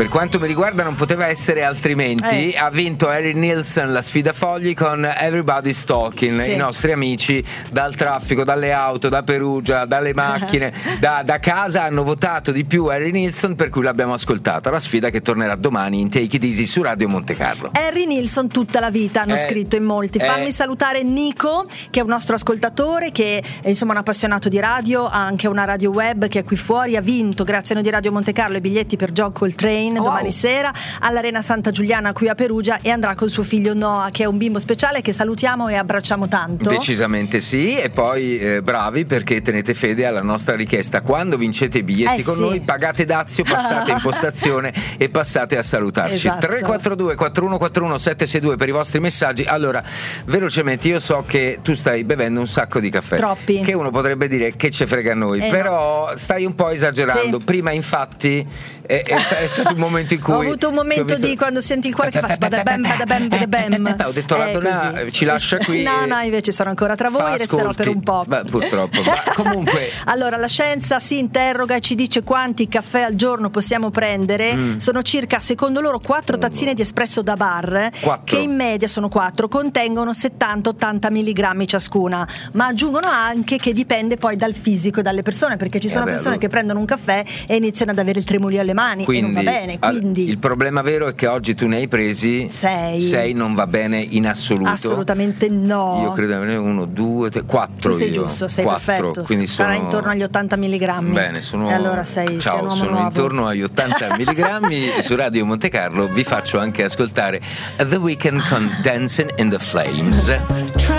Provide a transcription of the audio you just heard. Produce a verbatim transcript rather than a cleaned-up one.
Per quanto mi riguarda non poteva essere altrimenti. Eh. Ha vinto Harry Nilsson la sfida fogli con Everybody's Talking. Sì. I nostri amici dal traffico, dalle auto, da Perugia, dalle macchine, da, da casa hanno votato di più Harry Nilsson, per cui l'abbiamo ascoltata. La sfida che tornerà domani in Take It Easy su Radio Monte Carlo. Harry Nilsson tutta la vita, hanno Eh, scritto in molti. Fammi eh. salutare Nico, che è un nostro ascoltatore, che è insomma un appassionato di radio, ha anche una radio web che è qui fuori, ha vinto grazie a noi di Radio Monte Carlo i biglietti per John Coltrane Wow. domani sera all'Arena Santa Giuliana qui a Perugia, e andrà con suo figlio Noah, che è un bimbo speciale che salutiamo e abbracciamo tanto. Decisamente sì. E poi eh, bravi, perché tenete fede alla nostra richiesta: quando vincete i biglietti Eh, con sì. noi, pagate dazio, passate in postazione e passate a salutarci. Esatto. Tre quattro due quattro uno quattro uno sette sei due per i vostri messaggi. Allora, velocemente, io so che tu stai bevendo un sacco di caffè, Troppi. che uno potrebbe dire che ce frega a noi, Eh, però stai un po' esagerando. Sì. Prima infatti è, è, è stato un momento in cui Ho avuto un momento che ho visto- di quando senti il cuore che fa spadabem, badabem, badabem. Ho detto la È donna così. ci lascia qui. No, e no, invece sono ancora tra voi, fa resterò ascolti. per un po'. Beh, purtroppo. Ma comunque Allora, la scienza si interroga e ci dice quanti caffè al giorno possiamo prendere. Mm. Sono circa, secondo loro, quattro tazzine di espresso da bar, Quattro. che in media sono quattro, contengono settanta ottanta milligrammi ciascuna. Ma aggiungono anche che dipende poi dal fisico e dalle persone, perché ci sono Eh beh, persone allora- che prendono un caffè e iniziano ad avere il tremolio alle mani, e non va bene. al- Quindi il problema vero è che oggi tu ne hai presi Sei. sei, non va bene in assoluto. assolutamente no. Io credo averne uno, due, tre, quattro. Tu sei io. giusto, sei Quattro, perfetto. quindi Sarà sono intorno agli ottanta milligrammi. Bene, sono E allora sei, sei ciao, un uomo sono nuovo. intorno agli ottanta milligrammi. Su Radio Monte Carlo vi faccio anche ascoltare The Weeknd con Dancing in the Flames.